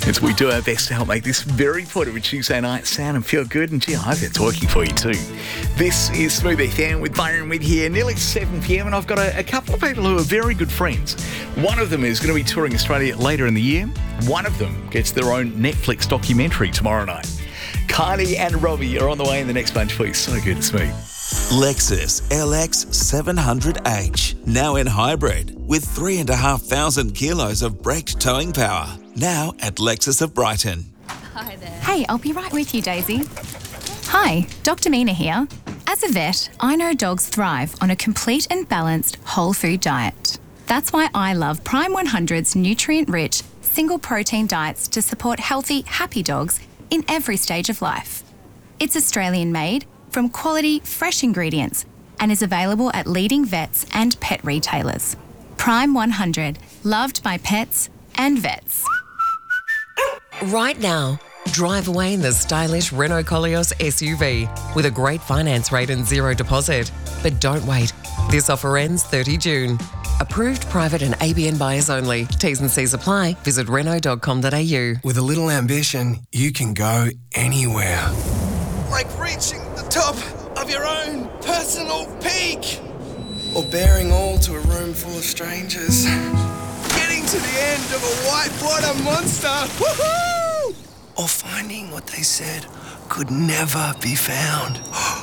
as we do our best to help make this very important Tuesday night sound and feel good. And gee, I hope it's working for you too. This is Smooth FM with Byron with here, nearly 7 p.m. and I've got a couple of people who are very good friends. One of them is going to be touring Australia later in the year. One of them gets their own Netflix documentary tomorrow night. Kylie and Robbie are on the way in the next bunch for you. So good, it's me. Lexus LX 700H, now in hybrid, with 3,500 kilos of braked towing power. Now at Lexus of Brighton. Hi there. Hey, I'll be right with you, Daisy. Hi, Dr. Mina here. As a vet, I know dogs thrive on a complete and balanced whole food diet. That's why I love Prime 100's nutrient-rich, single-protein diets to support healthy, happy dogs in every stage of life. It's Australian-made, from quality, fresh ingredients, and is available at leading vets and pet retailers. Prime 100, loved by pets and vets. Right now, drive away in the stylish Renault Koleos SUV with a great finance rate and zero deposit. But don't wait. This offer ends 30 June. Approved private and ABN buyers only. T's and C's apply. Visit Renault.com.au. With a little ambition, you can go anywhere. Like reaching the top of your own personal peak. Or bearing all to a room full of strangers. Getting to the end of a whitewater monster. Woohoo! Or finding what they said could never be found.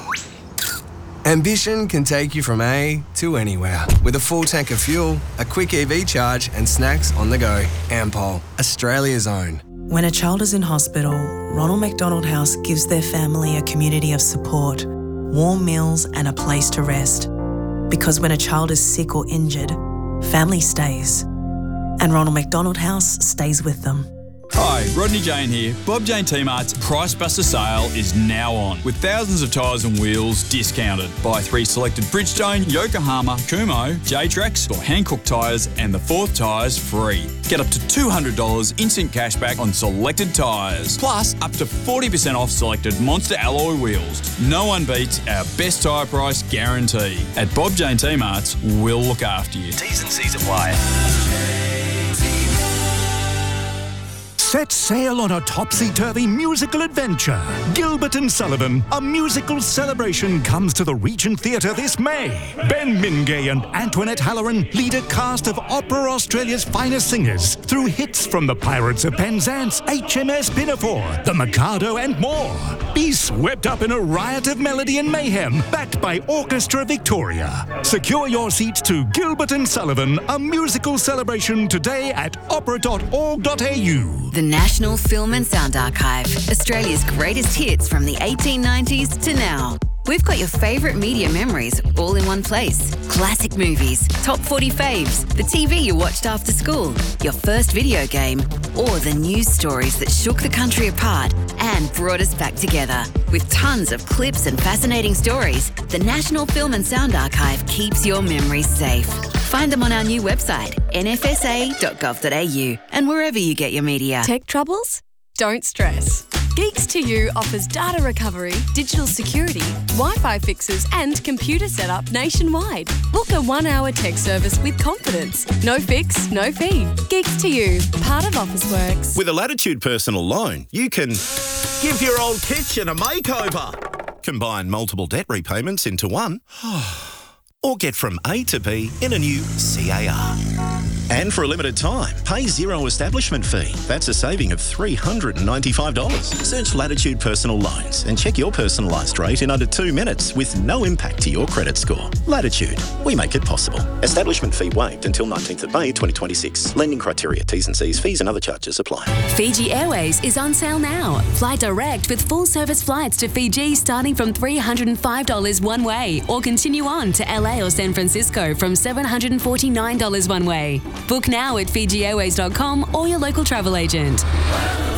Ambition can take you from A to anywhere. With a full tank of fuel, a quick EV charge and snacks on the go. Ampol, Australia's own. When a child is in hospital, Ronald McDonald House gives their family a community of support, warm meals and a place to rest. Because when a child is sick or injured, family stays. And Ronald McDonald House stays with them. Hi, Rodney Jane here. Bob Jane T-Mart's Price Buster sale is now on, with thousands of tyres and wheels discounted. Buy 3 selected Bridgestone, Yokohama, Kumho, J-Trax or Hankook tyres and the 4th tyres free. Get up to $200 instant cashback on selected tyres. Plus, up to 40% off selected Monster alloy wheels. No one beats our best tyre price guarantee. At Bob Jane T-Mart's, we'll look after you. T's and C's apply. Set sail on a topsy-turvy musical adventure. Gilbert and Sullivan, a musical celebration, comes to the Regent Theatre this May. Ben Mingay and Antoinette Halloran lead a cast of Opera Australia's finest singers through hits from the Pirates of Penzance, HMS Pinafore, The Mikado and more. Be swept up in a riot of melody and mayhem, backed by Orchestra Victoria. Secure your seats to Gilbert and Sullivan, a musical celebration today at opera.org.au. The National Film and Sound Archive, Australia's greatest hits from the 1890s to now. We've got your favourite media memories all in one place. Classic movies, top 40 faves, the TV you watched after school, your first video game, or the news stories that shook the country apart and brought us back together. With tons of clips and fascinating stories, the National Film and Sound Archive keeps your memories safe. Find them on our new website, nfsa.gov.au, and wherever you get your media. Tech troubles? Don't stress. Geeks2U offers data recovery, digital security, Wi-Fi fixes and computer setup nationwide. Book a 1-hour tech service with confidence. No fix, no fee. Geeks2U, part of Officeworks. With a Latitude personal loan, you can Give your old kitchen a makeover. combine multiple debt repayments into one, or get from A to B in a new CAR. And for a limited time, pay zero establishment fee. That's a saving of $395. Search Latitude Personal Loans and check your personalised rate in under 2 minutes with no impact to your credit score. Latitude, we make it possible. Establishment fee waived until 19th of May 2026. Lending criteria, T's and C's, fees and other charges apply. Fiji Airways is on sale now. Fly direct with full service flights to Fiji starting from $305 one way, or continue on to LA or San Francisco from $749 one way. Book now at FijiAirways.com or your local travel agent.